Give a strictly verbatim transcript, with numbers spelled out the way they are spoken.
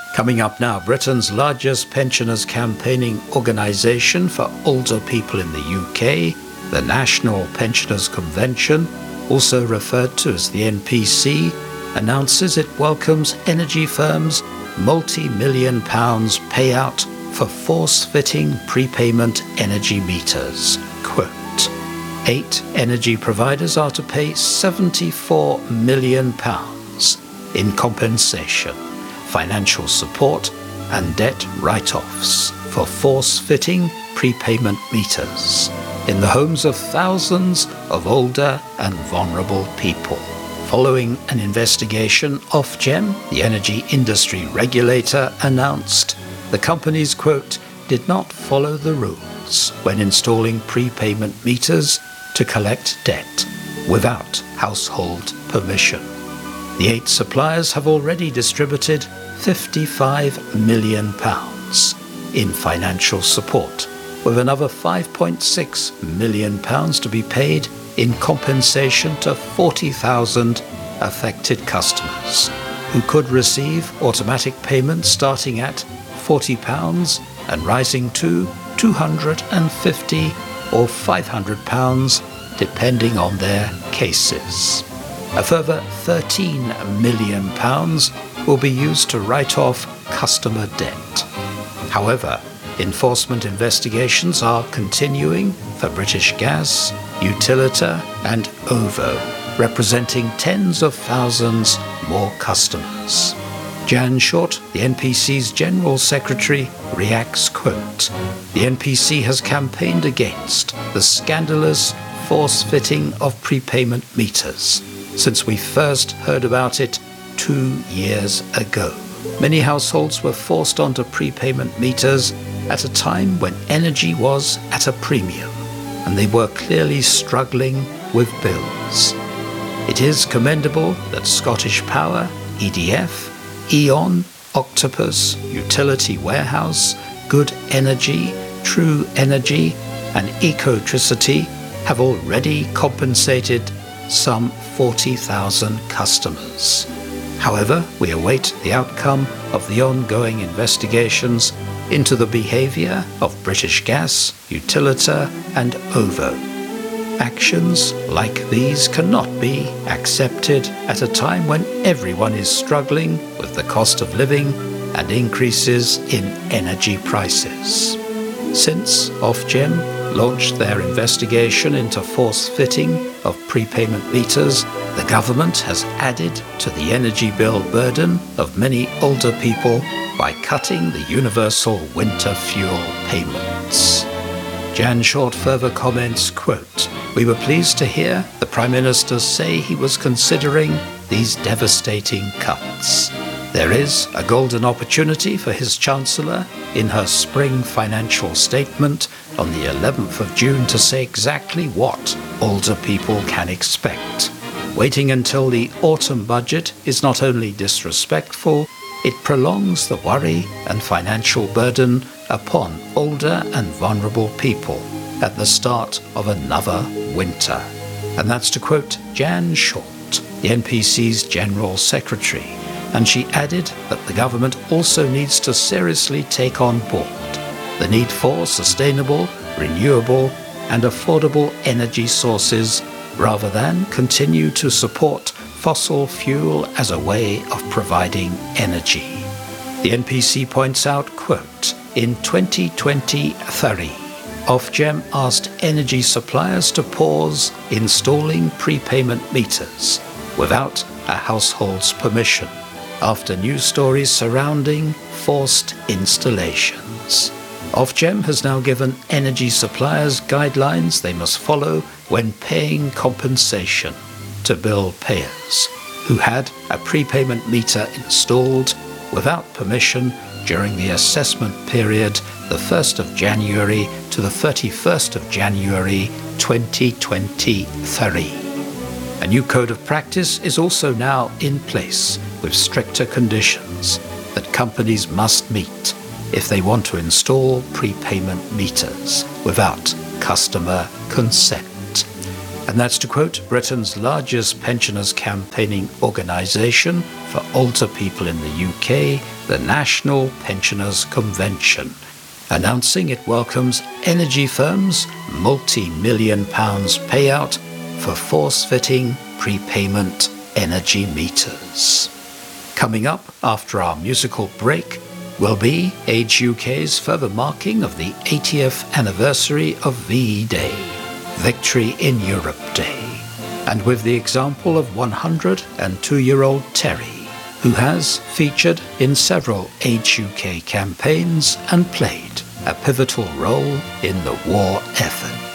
Coming up now, Britain's largest pensioners campaigning organisation for older people in the U K, the National Pensioners Convention, also referred to as the N P C, announces it welcomes energy firms' multi-million pounds payout for force-fitting prepayment energy meters. Quote, eight energy providers are to pay seventy-four million pounds in compensation, financial support and debt write-offs for force-fitting prepayment meters in the homes of thousands of older and vulnerable people. Following an investigation, Ofgem, the energy industry regulator, announced the company's, quote, did not follow the rules when installing prepayment meters to collect debt without household permission. The eight suppliers have already distributed fifty-five million pounds in financial support, with another five point six million pounds to be paid in compensation to forty thousand affected customers who could receive automatic payments starting at forty pounds and rising to two hundred fifty pounds or five hundred pounds depending on their cases. A further thirteen million pounds will be used to write off customer debt. However, enforcement investigations are continuing for British Gas, Utilita and OVO, representing tens of thousands more customers. Jan Short, the N P C's General Secretary, reacts, quote, the N P C has campaigned against the scandalous force-fitting of prepayment meters since we first heard about it two years ago. Many households were forced onto prepayment meters at a time when energy was at a premium and they were clearly struggling with bills. It is commendable that Scottish Power, E D F, E.ON, Octopus, Utility Warehouse, Good Energy, True Energy and Ecotricity have already compensated some forty thousand customers. However, we await the outcome of the ongoing investigations into the behaviour of British Gas, Utilita and OVO. Actions like these cannot be accepted at a time when everyone is struggling with the cost of living and increases in energy prices. Since Ofgem launched their investigation into force-fitting of prepayment meters, the government has added to the energy bill burden of many older people by cutting the universal winter fuel payments. Jan Short further comments, quote, we were pleased to hear the Prime Minister say he was considering these devastating cuts. There is a golden opportunity for his Chancellor in her spring financial statement on the eleventh of June to say exactly what older people can expect. Waiting until the autumn budget is not only disrespectful, it prolongs the worry and financial burden upon older and vulnerable people at the start of another winter. And that's to quote Jan Short, the N P C's General Secretary. And she added that the government also needs to seriously take on board the need for sustainable, renewable and affordable energy sources rather than continue to support fossil fuel as a way of providing energy. The N P C points out, quote, in twenty twenty-three, Ofgem asked energy suppliers to pause installing prepayment meters without a household's permission after news stories surrounding forced installations. Ofgem has now given energy suppliers guidelines they must follow when paying compensation to bill payers who had a prepayment meter installed without permission during the assessment period the first of January to the thirty-first of January twenty twenty-three. A new code of practice is also now in place with stricter conditions that companies must meet if they want to install prepayment meters without customer consent. And that's to quote Britain's largest pensioners campaigning organisation for older people in the U K, the National Pensioners Convention, announcing it welcomes energy firms' multi-million pounds payout for force-fitting prepayment energy meters. Coming up after our musical break will be Age U K's further marking of the eightieth anniversary of V Day, Victory in Europe Day, and with the example of one hundred two-year-old Terry, who has featured in several Age U K campaigns and played a pivotal role in the war effort.